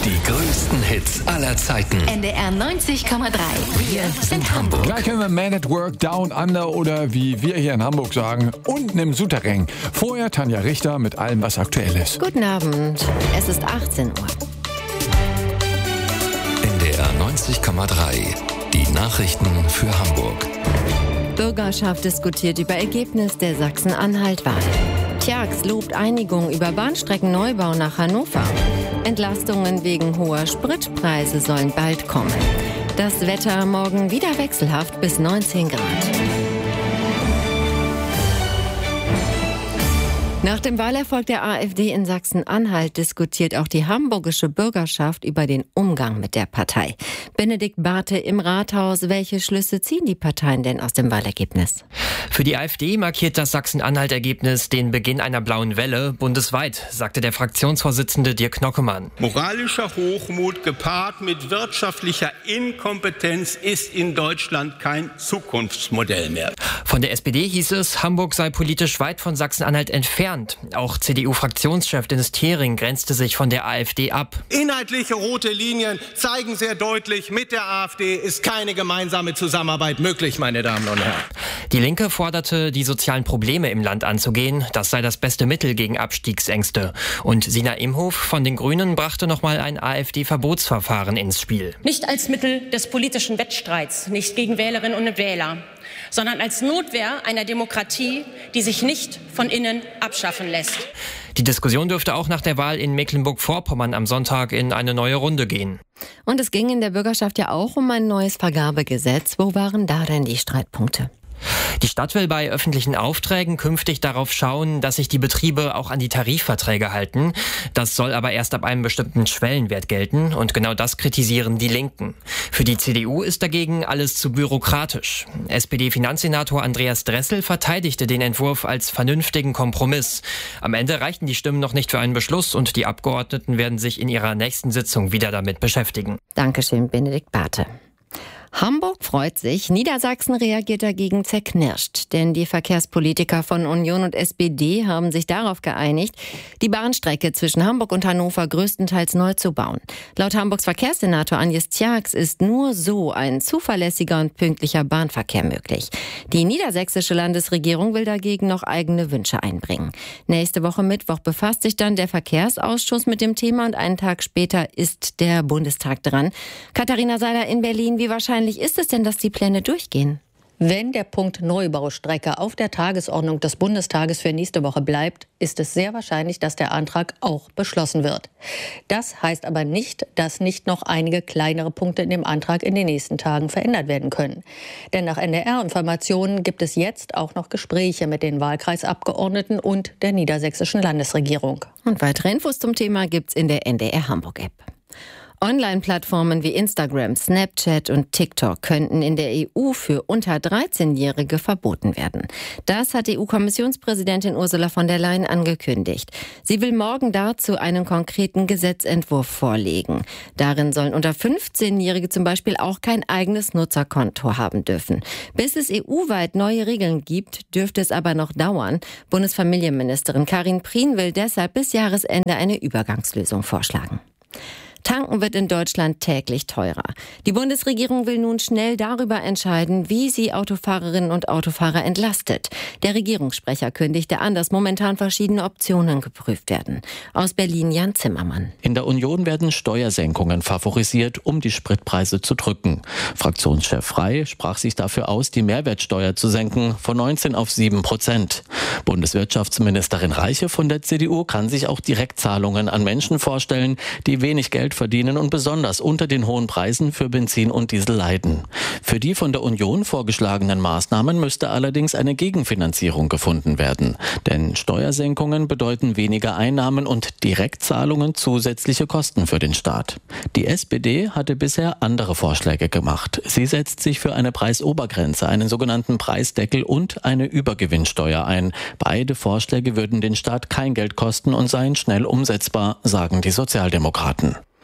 Die größten Hits aller Zeiten. NDR 90,3. Wir sind Hamburg. Gleich haben wir Man at Work, Down Under oder wie wir hier in Hamburg sagen, unten im Souterrain. Vorher Tanja Richter mit allem, was aktuell ist. Guten Abend. Es ist 18 Uhr. NDR 90,3. Die Nachrichten für Hamburg. Bürgerschaft diskutiert über Ergebnis der Sachsen-Anhalt-Wahl. Tjax lobt Einigung über Bahnstreckenneubau nach Hannover. Entlastungen wegen hoher Spritpreise sollen bald kommen. Das Wetter morgen wieder wechselhaft bis 19 Grad. Nach dem Wahlerfolg der AfD in Sachsen-Anhalt diskutiert auch die hamburgische Bürgerschaft über den Umgang mit der Partei. Benedikt Barthe im Rathaus. Welche Schlüsse ziehen die Parteien denn aus dem Wahlergebnis? Für die AfD markiert das Sachsen-Anhalt-Ergebnis den Beginn einer blauen Welle bundesweit, sagte der Fraktionsvorsitzende Dirk Nockemann. Moralischer Hochmut gepaart mit wirtschaftlicher Inkompetenz ist in Deutschland kein Zukunftsmodell mehr. Von der SPD hieß es, Hamburg sei politisch weit von Sachsen-Anhalt entfernt. Auch CDU-Fraktionschef Dennis Thering grenzte sich von der AfD ab. Inhaltliche rote Linien zeigen sehr deutlich, mit der AfD ist keine gemeinsame Zusammenarbeit möglich, meine Damen und Herren. Die Linke forderte, die sozialen Probleme im Land anzugehen. Das sei das beste Mittel gegen Abstiegsängste. Und Sina Imhof von den Grünen brachte nochmal ein AfD-Verbotsverfahren ins Spiel. Nicht als Mittel des politischen Wettstreits, nicht gegen Wählerinnen und Wähler, sondern als Notwehr einer Demokratie, die sich nicht von innen abschaffen lässt. Die Diskussion dürfte auch nach der Wahl in Mecklenburg-Vorpommern am Sonntag in eine neue Runde gehen. Und es ging in der Bürgerschaft ja auch um ein neues Vergabegesetz. Wo waren da denn die Streitpunkte? Die Stadt will bei öffentlichen Aufträgen künftig darauf schauen, dass sich die Betriebe auch an die Tarifverträge halten. Das soll aber erst ab einem bestimmten Schwellenwert gelten und genau das kritisieren die Linken. Für die CDU ist dagegen alles zu bürokratisch. SPD-Finanzsenator Andreas Dressel verteidigte den Entwurf als vernünftigen Kompromiss. Am Ende reichten die Stimmen noch nicht für einen Beschluss und die Abgeordneten werden sich in ihrer nächsten Sitzung wieder damit beschäftigen. Dankeschön, Benedikt Barthe. Hamburg freut sich, Niedersachsen reagiert dagegen zerknirscht. Denn die Verkehrspolitiker von Union und SPD haben sich darauf geeinigt, die Bahnstrecke zwischen Hamburg und Hannover größtenteils neu zu bauen. Laut Hamburgs Verkehrssenator Agnes Tjax ist nur so ein zuverlässiger und pünktlicher Bahnverkehr möglich. Die niedersächsische Landesregierung will dagegen noch eigene Wünsche einbringen. Nächste Woche Mittwoch befasst sich dann der Verkehrsausschuss mit dem Thema und einen Tag später ist der Bundestag dran. Katharina Seiler in Berlin, wie wahrscheinlich ist es denn, dass die Pläne durchgehen? Wenn der Punkt Neubaustrecke auf der Tagesordnung des Bundestages für nächste Woche bleibt, ist es sehr wahrscheinlich, dass der Antrag auch beschlossen wird. Das heißt aber nicht, dass nicht noch einige kleinere Punkte in dem Antrag in den nächsten Tagen verändert werden können. Denn nach NDR-Informationen gibt es jetzt auch noch Gespräche mit den Wahlkreisabgeordneten und der niedersächsischen Landesregierung. Und weitere Infos zum Thema gibt's in der NDR Hamburg-App. Online-Plattformen wie Instagram, Snapchat und TikTok könnten in der EU für unter 13-Jährige verboten werden. Das hat EU-Kommissionspräsidentin Ursula von der Leyen angekündigt. Sie will morgen dazu einen konkreten Gesetzentwurf vorlegen. Darin sollen unter 15-Jährige zum Beispiel auch kein eigenes Nutzerkonto haben dürfen. Bis es EU-weit neue Regeln gibt, dürfte es aber noch dauern. Bundesfamilienministerin Karin Prien will deshalb bis Jahresende eine Übergangslösung vorschlagen. Tanken wird in Deutschland täglich teurer. Die Bundesregierung will nun schnell darüber entscheiden, wie sie Autofahrerinnen und Autofahrer entlastet. Der Regierungssprecher kündigte an, dass momentan verschiedene Optionen geprüft werden. Aus Berlin Jan Zimmermann. In der Union werden Steuersenkungen favorisiert, um die Spritpreise zu drücken. Fraktionschef Frey sprach sich dafür aus, die Mehrwertsteuer zu senken von 19 auf 7%. Bundeswirtschaftsministerin Reiche von der CDU kann sich auch Direktzahlungen an Menschen vorstellen, die wenig Geld verdienen und besonders unter den hohen Preisen für Benzin und Diesel leiden. Für die von der Union vorgeschlagenen Maßnahmen müsste allerdings eine Gegenfinanzierung gefunden werden. Denn Steuersenkungen bedeuten weniger Einnahmen und Direktzahlungen zusätzliche Kosten für den Staat. Die SPD hatte bisher andere Vorschläge gemacht. Sie setzt sich für eine Preisobergrenze, einen sogenannten Preisdeckel und eine Übergewinnsteuer ein. Beide Vorschläge würden den Staat kein Geld kosten und seien schnell umsetzbar, sagen die Sozialdemokraten.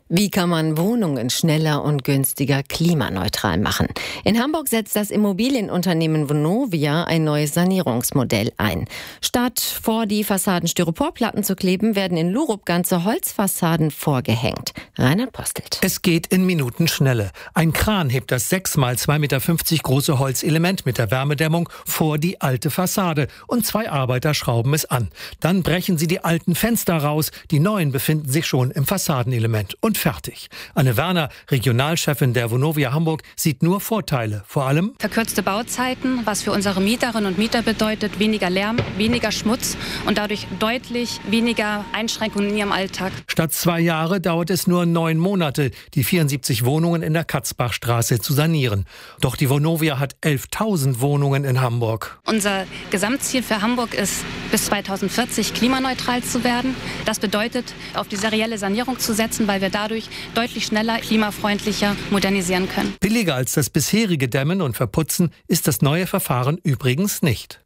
Wie kann man Wohnungen schneller und günstiger klimaneutral machen? In Hamburg setzt das Immobilienunternehmen Vonovia ein neues Sanierungsmodell ein. Statt vor die Fassaden Styroporplatten zu kleben, werden in Lurup ganze Holzfassaden vorgehängt. Reinhard Postelt. Es geht in Minutenschnelle. Ein Kran hebt das 6 x 2,50 Meter große Holzelement mit der Wärmedämmung vor die alte Fassade und 2 Arbeiter schrauben es an. Dann brechen sie die alten Fenster raus. Die neuen befinden sich schon im Fassadenelement. Und fertig. Anne Werner, Regionalchefin der Vonovia Hamburg, sieht nur Vorteile. Vor allem verkürzte Bauzeiten, was für unsere Mieterinnen und Mieter bedeutet, weniger Lärm, weniger Schmutz und dadurch deutlich weniger Einschränkungen in ihrem Alltag. Statt 2 Jahre dauert es nur 9 Monate, die 74 Wohnungen in der Katzbachstraße zu sanieren. Doch die Vonovia hat 11.000 Wohnungen in Hamburg. Unser Gesamtziel für Hamburg ist, bis 2040 klimaneutral zu werden. Das bedeutet, auf die serielle Sanierung zu setzen, weil wir dadurch deutlich schneller, klimafreundlicher modernisieren können. Billiger als das bisherige Dämmen und Verputzen ist das neue Verfahren übrigens nicht.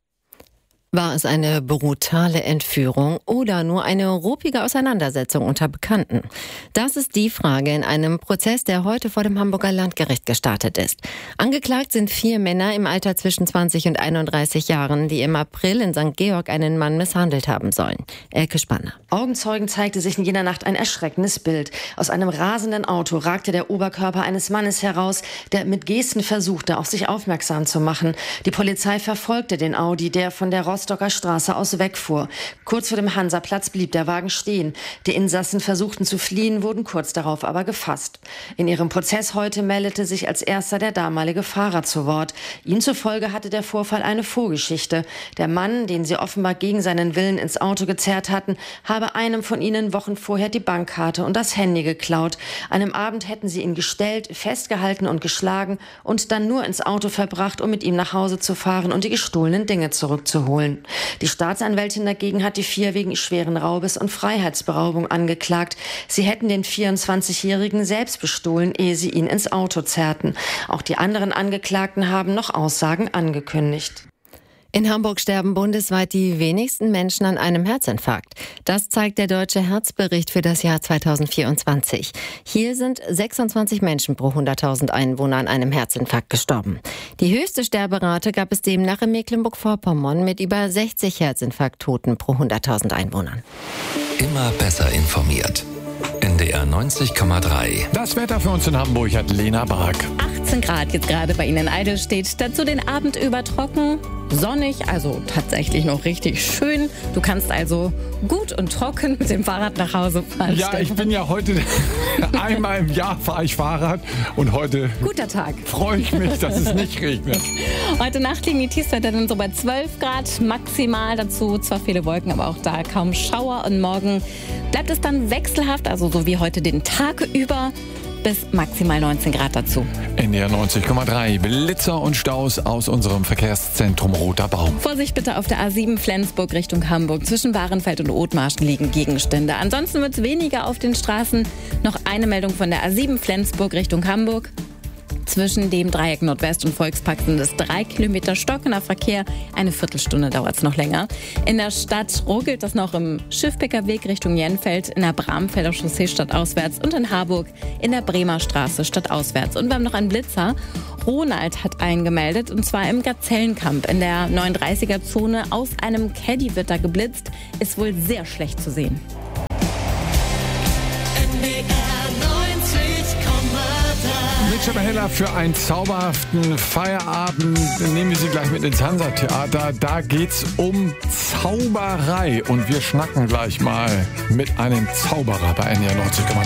War es eine brutale Entführung oder nur eine ruppige Auseinandersetzung unter Bekannten? Das ist die Frage in einem Prozess, der heute vor dem Hamburger Landgericht gestartet ist. Angeklagt sind 4 Männer im Alter zwischen 20 und 31 Jahren, die im April in St. Georg einen Mann misshandelt haben sollen. Elke Spanner. Augenzeugen zeigte sich in jener Nacht ein erschreckendes Bild. Aus einem rasenden Auto ragte der Oberkörper eines Mannes heraus, der mit Gesten versuchte, auf sich aufmerksam zu machen. Die Polizei verfolgte den Audi, der von der Rostocker Straße aus wegfuhr. Kurz vor dem Hansaplatz blieb der Wagen stehen. Die Insassen versuchten zu fliehen, wurden kurz darauf aber gefasst. In ihrem Prozess heute meldete sich als erster der damalige Fahrer zu Wort. Ihm zufolge hatte der Vorfall eine Vorgeschichte. Der Mann, den sie offenbar gegen seinen Willen ins Auto gezerrt hatten, habe einem von ihnen Wochen vorher die Bankkarte und das Handy geklaut. An einem Abend hätten sie ihn gestellt, festgehalten und geschlagen und dann nur ins Auto verbracht, um mit ihm nach Hause zu fahren und die gestohlenen Dinge zurückzuholen. Die Staatsanwältin dagegen hat die 4 wegen schweren Raubes und Freiheitsberaubung angeklagt. Sie hätten den 24-Jährigen selbst bestohlen, ehe sie ihn ins Auto zerrten. Auch die anderen Angeklagten haben noch Aussagen angekündigt. In Hamburg sterben bundesweit die wenigsten Menschen an einem Herzinfarkt. Das zeigt der Deutsche Herzbericht für das Jahr 2024. Hier sind 26 Menschen pro 100.000 Einwohner an einem Herzinfarkt gestorben. Die höchste Sterberate gab es demnach in Mecklenburg-Vorpommern mit über 60 Herzinfarkttoten pro 100.000 Einwohnern. Immer besser informiert. NDR 90,3. Das Wetter für uns in Hamburg hat Lena Bark. 18 Grad jetzt gerade bei Ihnen in Eidelstedt. Dazu den Abend über trocken, sonnig, also tatsächlich noch richtig schön. Du kannst also gut und trocken mit dem Fahrrad nach Hause fahren. Ja, ich bin ja heute, einmal im Jahr fahre ich Fahrrad und heute guter Tag. Freue ich mich, dass es nicht regnet. Heute Nacht liegen die Tiefstwerte dann so bei 12 Grad maximal. Dazu zwar viele Wolken, aber auch da kaum Schauer. Und morgen bleibt es dann wechselhaft, also so wie heute den Tag über, bis maximal 19 Grad dazu. NDR 90,3. Blitzer und Staus aus unserem Verkehrszentrum Roter Baum. Vorsicht bitte auf der A7 Flensburg Richtung Hamburg. Zwischen Bahrenfeld und Othmarschen liegen Gegenstände. Ansonsten wird es weniger auf den Straßen. Noch eine Meldung von der A7 Flensburg Richtung Hamburg. Zwischen dem Dreieck Nordwest und Volkspark sind es 3 Kilometer stockender Verkehr. Eine Viertelstunde dauert es noch länger. In der Stadt ruckelt das noch im Schiffbecker Weg Richtung Jenfeld, in der Bramfelder Chaussee stadtauswärts und in Harburg in der Bremer Straße stadtauswärts. Und wir haben noch einen Blitzer. Ronald hat eingemeldet, und zwar im Gazellenkamp in der 39er-Zone. Aus einem Caddy wird da geblitzt. Ist wohl sehr schlecht zu sehen. Mitch Heller für einen zauberhaften Feierabend. Nehmen wir Sie gleich mit ins Hansa-Theater. Da geht's um Zauberei. Und wir schnacken gleich mal mit einem Zauberer bei NDR 90,3.